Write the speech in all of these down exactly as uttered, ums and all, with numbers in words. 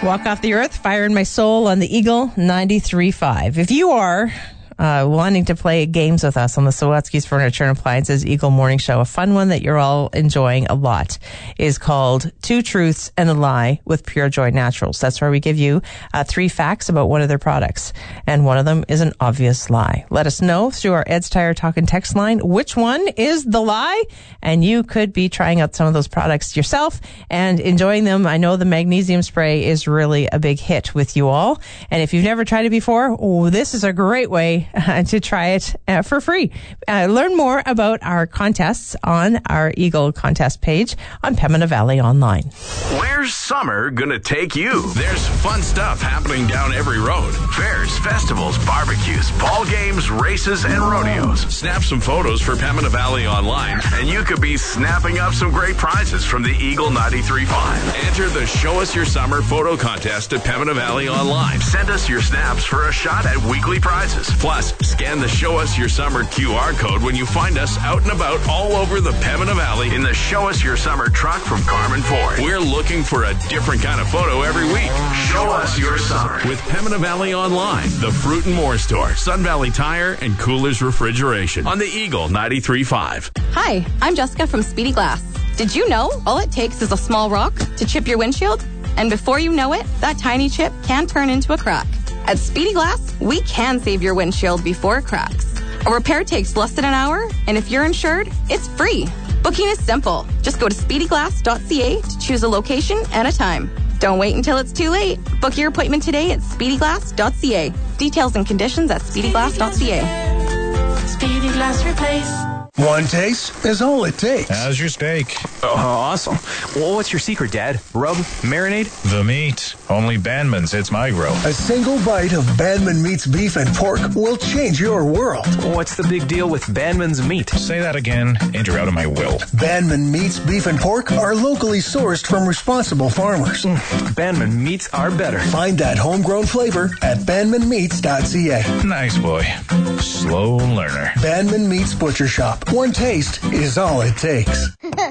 Walk Off the Earth, Fire in My Soul on the Eagle ninety-three point five. If you are uh, wanting to play games with us on the Sawatsky's Furniture and Appliances Eagle Morning Show, a fun one that you're all enjoying a lot is called Two Truths and a Lie with Pure Joy Naturals. That's where we give you uh, three facts about one of their products, and one of them is an obvious lie. Let us know through our Ed's Tire Talk and Text line which one is the lie, and you could be trying out some of those products yourself and enjoying them. I know the magnesium spray is really a big hit with you all, and if you've never tried it before, oh, this is a great way uh, to try it uh, for free. Uh, learn more about our contests on our Eagle contest page on Pembina Valley Online. Where's summer gonna take you? There's fun stuff happening down every road. Fairs, festivals, barbecues, ball games, races, and rodeos. Snap some photos for Pembina Valley Online, and you could be snapping up some great prizes from the Eagle ninety-three point five. Enter the Show Us Your Summer photo contest at Pembina Valley Online. Send us your snaps for a shot at weekly prizes. Plus, scan the Show Us Your Summer Q R code when you find us out and about all over the Pembina Valley in the Show Us Your Summer truck from Carmen Ford. We're looking for a different kind of photo every week. Show Us Your Summer with Pembina Valley Online, the Fruit and More Store, Sun Valley Tire, and Coolers Refrigeration on the Eagle ninety-three point five. Hi, I'm Jessica from Speedy Glass. Did you know all it takes is a small rock to chip your windshield? And before you know it, that tiny chip can turn into a crack. At Speedy Glass, we can save your windshield before it cracks. A repair takes less than an hour, and if you're insured, it's free. Booking is simple. Just go to speedy glass dot c a to choose a location and a time. Don't wait until it's too late. Book your appointment today at speedy glass dot c a. Details and conditions at speedy glass dot c a. Speedy Glass Replace. One taste is all it takes. How's your steak? Oh, awesome. Well, what's your secret, Dad? Rub? Marinade? The meat. Only Bandman's hits my grill. A single bite of Bandman Meat's beef and pork will change your world. What's the big deal with Bandman's meat? Say that again, and you're out of my will. Bandman Meat's beef and pork are locally sourced from responsible farmers. Mm, Bandman meats are better. Find that homegrown flavor at bandman meats dot c a. Nice boy. Slow learner. Bandman Meats Butcher Shop. One taste is all it takes.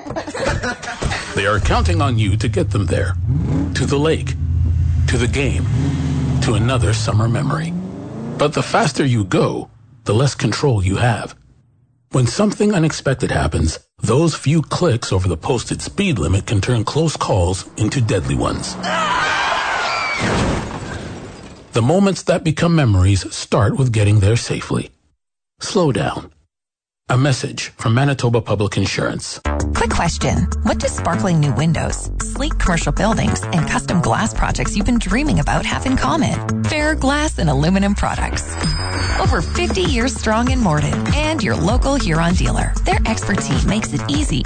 They are counting on you to get them there. To the lake. To the game. To another summer memory. But the faster you go, the less control you have. When something unexpected happens, those few clicks over the posted speed limit can turn close calls into deadly ones. The moments that become memories start with getting there safely. Slow down. A message from Manitoba Public Insurance. Quick question. What do sparkling new windows, sleek commercial buildings, and custom glass projects you've been dreaming about have in common? Fair glass and aluminum products. Over fifty years strong in Morden and your local Huron dealer. Their expertise makes it easy